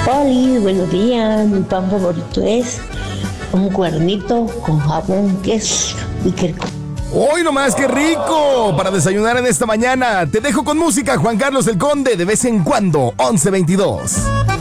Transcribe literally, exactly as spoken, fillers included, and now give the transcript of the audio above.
Oli, buenos días. Mi pan favorito es un cuernito con jabón, queso y qué ¡Hoy nomás, qué rico! Para desayunar en esta mañana. Te dejo con música, Juan Carlos el Conde, de vez en cuando, once veintidós.